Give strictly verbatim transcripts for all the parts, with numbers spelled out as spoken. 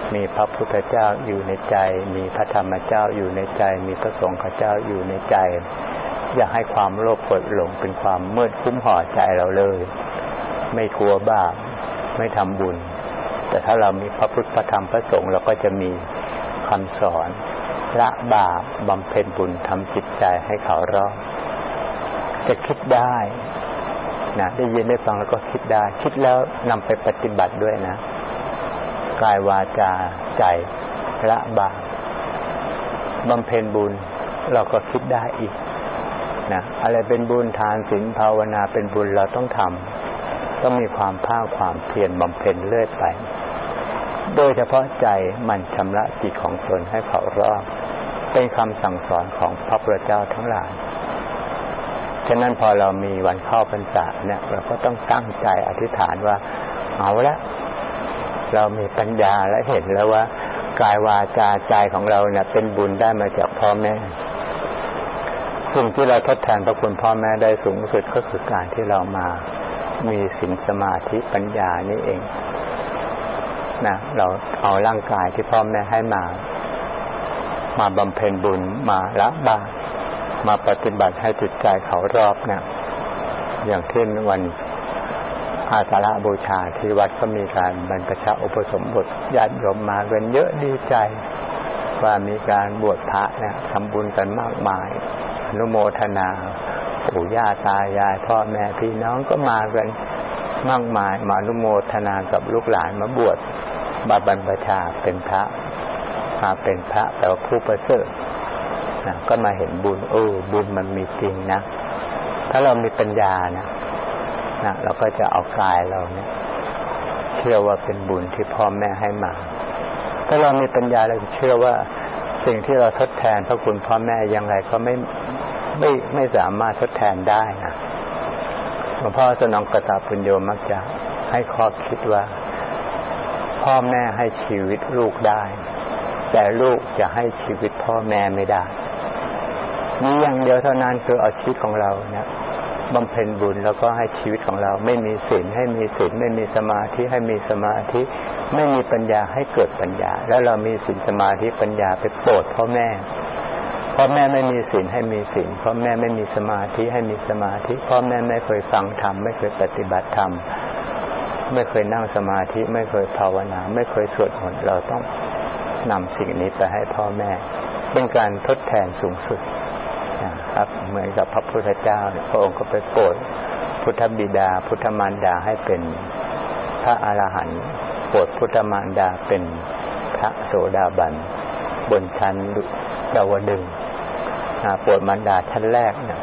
มีพระพุทธเจ้าอยู่ในใจมีพระธรรมเจ้าอยู่ในใจมีพระสงฆ์เจ้าอยู่ในใจอย่าให้ความโลภโกรธหลงเป็นความมืดคุ้มห่อใจเราเลยไม่กลัวบาปไม่ทำบุญแต่ถ้าเรามีพระพุทธพระธรรมพระสงฆ์เราก็จะมีคำสอนละบาปบำเพ็ญบุญทำจิตใจให้เขารอดจะคิดได้นะได้ยินได้ฟังแล้วก็คิดได้คิดแล้วนำไปปฏิบัติด้วยนะกายวาจาใจละบาปบำเพ็ญบุญเราก็คิดได้อีกนะอะไรเป็นบุญทานศีลภาวนาเป็นบุญเราต้องทำต้องมีความภาคความเพียรบำเพ็ญเรื่อยไปโดยเฉพาะใจมันชำระจิตของตนให้เขารอดเป็นคำสั่งสอนของพระพุทธเจ้าทั้งหลายฉะนั้นพอเรามีวันเข้าพรรษาเนี่ยเราก็ต้องตั้งใจอธิษฐานว่าเอาละเรามีปัญญาและเห็นแล้วว่ากายวาจาใจของเราเนี่ยเป็นบุญได้มาจากพ่อแม่สิ่งที่เราทดแทนพระคุณพ่อแม่ได้สูงสุดก็คือการที่เรามามีศีลสมาธิปัญญานี่เองนะเราเอาร่างกายที่พ่อแม่ให้มามาบำเพ็ญบุญมาละบาปมาปฏิบัติให้จิตใจเขารอบเนี่ยอย่างเช่นวันอาสาฬหบูชาที่วัดก็มีการบรรพชาอุปสมบทญาติโยมมากันเยอะดีใจว่ามีการบวชพระเนี่ยทำบุญกันมากมายอนุโมทนาปู่ย่าตายายพ่อแม่พี่น้องก็มากันมากมายมาอนุโมทนากับลูกหลานมาบวชบาบรรพชาเป็นพระมาเป็นพระแต่ว่าผู้ประเสริฐนะก็มาเห็นบุญเออบุญมันมีจริงนะถ้าเรามีปัญญานะนะเราก็จะเอากายเราเนี่ยเชื่อว่าเป็นบุญที่พ่อแม่ให้มาถ้าเรามีปัญญาเราเชื่อว่าสิ่งที่เราทดแทนพระคุณพ่อแม่อย่างไรก็ไม่ไม่ไม่สามารถทดแทนได้นะหลวงพ่อสนองกตปุญโญมักจะให้ข้อคิดว่าพ่อแม่ให้ชีวิตลูกได้แต่ลูกจะให้ชีวิตพ่อแม่ไม่ได้มีอย่างเดียวเท่านั้นคือเอาชีวิตของเราเนี่ยบำเพ็ญบุญแล้วก็ให้ชีวิตของเราไม่มีศีลให้มีศีลไม่มีสมาธิให้มีสมาธิไม่มีปัญญาให้เกิดปัญญาแล้วเรามีศีลสมาธิปัญญาไปโปรดพ่อแม่พ่อแม่ไม่มีศีลให้มีศีลพ่อแม่ไม่มีสมาธิให้มีสมาธิพ่อแม่ไม่เคยฟังธรรมไม่เคยปฏิบัติธรรมไม่เคยนั่งสมาธิไม่เคยภาวนาไม่เคยสวดมนต์เราต้องนำสิ่งนี้ไปให้พ่อแม่เป็นการทดแทนสูงสุดนะครับเหมือนกับพระพุทธเจ้าพระองค์ก็ไปโปรดพุทธบิดาพุทธมารดาให้เป็นพระอรหันต์โปรดพุทธมารดาเป็นพระโสดาบันบนชั้นดาวดึงส์โปรดมารดาชั้นแรกเนี่ย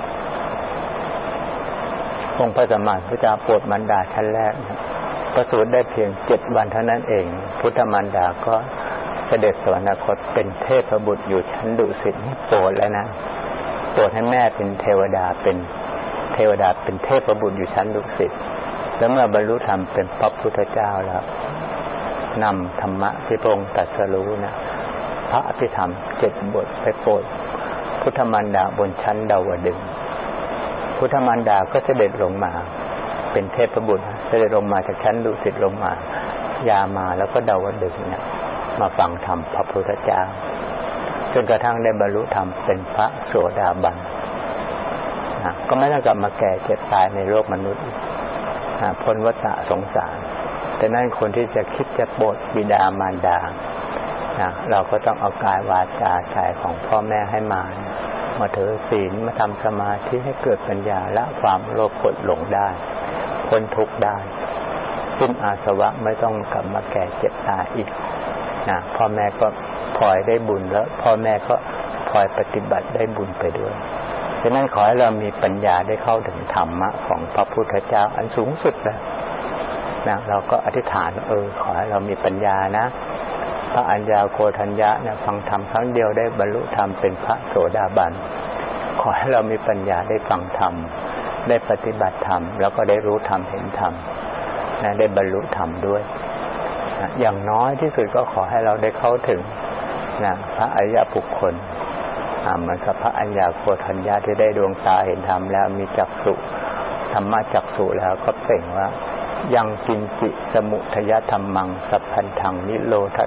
องค์พระสัมมาสัมพุทธเจ้าโปรดมารดาชั้นแรกประสูติได้เพียงเจ็ดวันเท่านั้นเองพุทธมารดาก็เสด็จสวรรคตเป็นเทพบุตรอยู่ชั้นดุสิตโปรดแล้วนะโปรดให้แม่เป็นเทวดาเป็นเทวดาเป็นเทพบุตรอยู่ชั้นดุสิตแล้วเมื่อบรรลุธรรมเป็นพระพุทธเจ้าแล้วนำธรรมะที่พระองค์ตรัสรู้นะพระอภิธรรมเจ็ดบทไปโปรดพุทธมารดาบนชั้นดาวดึงส์พุทธมารดาก็เสด็จลงมาเป็นเทพบุตรเสด็จลงมาจากชั้นดุสิตลงมายามาแล้วก็ดาวดึงส์เนี่ยมาฟังธรรมพระพุทธเจ้าจนกระทั่งได้บรรลุธรรมเป็นพระโสดาบันนะก็ไม่ต้องกลับมาแก่เจ็บตายในโลกมนุษย์นะพ้นวัฏสงสารแต่นั่นคนที่จะคิดจะโปรดบิดามารดานะเราก็ต้องเอากายวาจาใจของพ่อแม่ให้มามาถือศีลมาทำสมาธิให้เกิดปัญญาละความโลภโกรธหลงได้พ้นทุกข์ได้สิ้นอาสวะไม่ต้องกลับมาแก่เจ็บตายอีกนะพ่อแม่ก็พลอยได้บุญแล้วพ่อแม่ก็พลอยปฏิบัติได้บุญไปด้วยฉะนั้นขอให้เรามีปัญญาได้เข้าถึงธรรมะของพระพุทธเจ้าอันสูงสุดนะนะเราก็อธิษฐานเออขอให้เรามีปัญญานะพระอัญญาโกณทัญญะเนี่ยฟังธรรมครั้งเดียวได้บรรลุธรรมเป็นพระโสดาบันขอให้เรามีปัญญาได้ฟังธรรมได้ปฏิบัติธรรมแล้วก็ได้รู้ธรรมเห็นธรรมนะได้บรรลุธรรมด้วยนะอย่างน้อยที่สุดก็ขอให้เราได้เข้าถึงนะพระอริยบุคคลเหมือนกับพระอัญญาโกณทัญญะที่ได้ดวงตาเห็นธรรมแล้วมีจักษุธรรมะจักษุแล้วก็เปล่งว่ายังกินจิสมุทยธรรมังสัพพันธังนิโรธ